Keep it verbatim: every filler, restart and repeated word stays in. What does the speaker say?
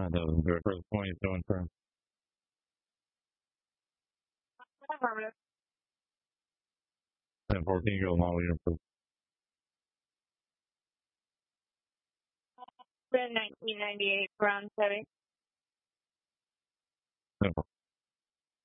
That doesn't do it for the twenty doing for him. ten fourteen goes model year for nineteen ninety-eight Brown Chevy. ten